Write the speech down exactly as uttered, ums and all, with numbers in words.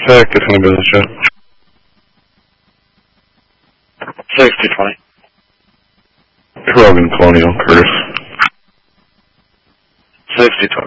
Sec, it's going to business jet. sixty twenty. Krogan Colonial, Curtis. sixty twenty.